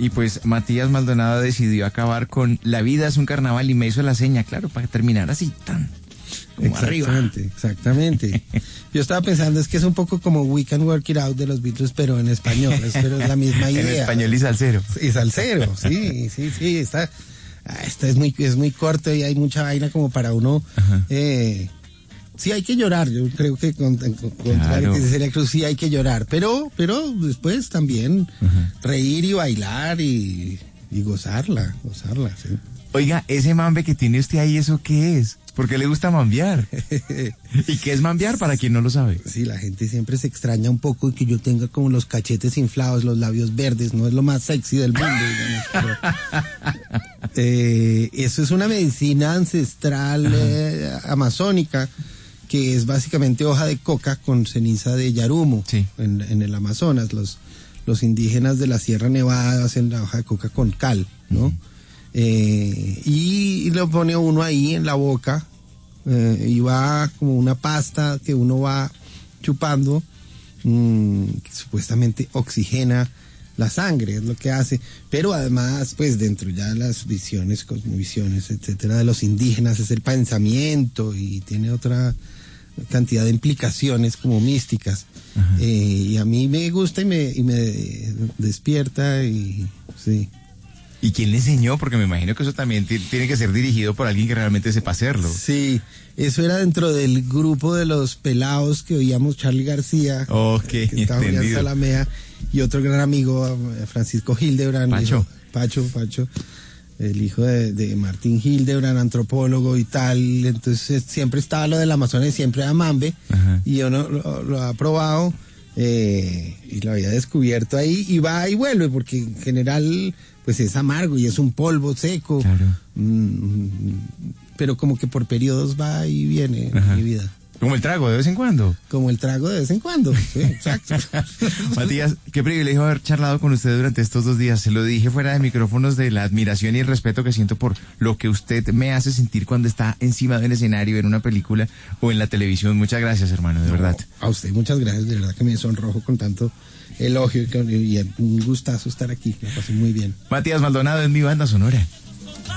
Y pues Matías Maldonado decidió acabar con La vida es un carnaval y me hizo la seña, claro, para terminar así tan como arriba. Exactamente. Yo estaba pensando, es que es un poco como We Can Work It Out de los Beatles, pero en español, pero es la misma idea. En español y salsero. Y salsero, sí, esta es muy corto y hay mucha vaina como para uno. Sí hay que llorar, yo creo que contrario que sería Cruz, sí hay que llorar, pero después también reír y bailar y gozarla, sí. Oiga, ese mambe que tiene usted ahí, ¿eso qué es? ¿Por qué le gusta mambear? ¿Y qué es mambear para quien no lo sabe? Sí, la gente siempre se extraña un poco de que yo tenga como los cachetes inflados, los labios verdes, no es lo más sexy del mundo, digamos, pero, eso es una medicina ancestral amazónica, que es básicamente hoja de coca con ceniza de yarumo. Sí. En el Amazonas. Los indígenas de la Sierra Nevada hacen la hoja de coca con cal, ¿no? Y lo pone uno ahí en la boca y va como una pasta que uno va chupando, que supuestamente oxigena la sangre, es lo que hace, pero además pues dentro ya de las visiones, cosmovisiones, etcétera, de los indígenas es el pensamiento y tiene otra cantidad de implicaciones como místicas. Y a mí me gusta y me despierta y sí. ¿Y quién le enseñó? Porque me imagino que eso también tiene que ser dirigido por alguien que realmente sepa hacerlo. Sí, eso era dentro del grupo de los pelados que oíamos Charly García, que estaba Julián Salamea, y otro gran amigo, Francisco Hildebrand. Pacho, el hijo de Martín Hildebrand, antropólogo y tal. Entonces siempre estaba lo del Amazonas y siempre era mambe. Y yo no lo ha probado y lo había descubierto ahí y va y vuelve, porque en general pues es amargo y es un polvo seco. Claro. Pero como que por periodos va y viene en mi vida. Como el trago de vez en cuando. Como el trago de vez en cuando, sí, exacto. Matías, qué privilegio haber charlado con usted durante estos 2 días. Se lo dije fuera de micrófonos, de la admiración y el respeto que siento por lo que usted me hace sentir cuando está encima de un escenario, en una película o en la televisión. Muchas gracias, hermano, de verdad. A usted muchas gracias, de verdad que me sonrojo con tanto elogio y un gustazo estar aquí, me pasó muy bien. Matías Maldonado en Mi Banda Sonora.